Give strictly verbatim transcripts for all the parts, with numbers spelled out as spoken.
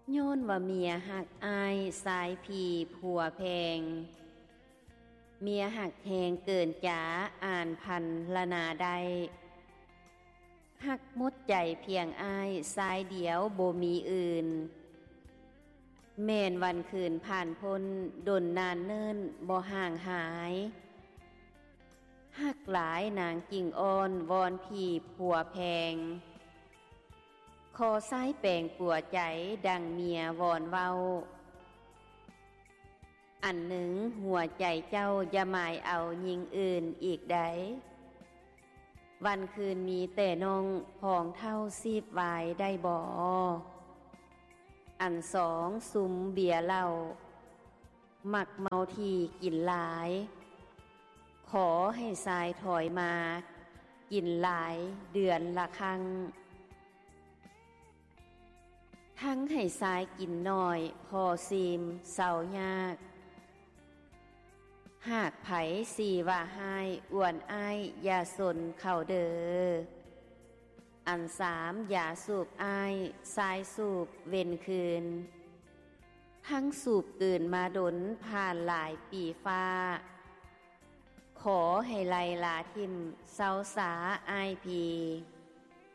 โย้อนว่าเมียหักอายสายผีผัวแพงเมียหักแหงเกินจ๋าอ่านพันละนาได้หักมุดใจเพียงอายสายเดียวบ่มีอื่นแม่นวันคืนผ่านพ้นดนนานเนิ่นบ่ห่างหายหักหลายนางกิ่งอ่อนวอนผีผัวแพงขอซ้ายแปลงปัวใจดังเมียวอนเว้าอันหนึ่งหัวใจเจ้าอย่าหมายเอายิงอื่นอีกใดวันคืนมีแต่นองพองเท่าซีบวายได้บ่อันสองซุมเบียเหล้าหมักเมาทีกินหลายขอให้สายถอยมากินหลายเดือนละครั้งทั้งให้สายกินน้อยพอซีมเศร้ายากหากไผสีว่าหายอ้วนอ้ายอย่าสนเข้าเด้ออันสามอย่าสูบอ้ายสายสูบเว้นคืนทั้งสูบกืนมาดนผ่านหลายปีฟ้าขอให้ไลลาทิมเศร้าสาอ้ายพี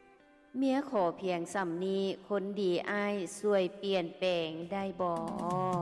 เมียขอเพียงสำนีคนดีอ้ายช่วยเปลี่ยนแปลงได้บ่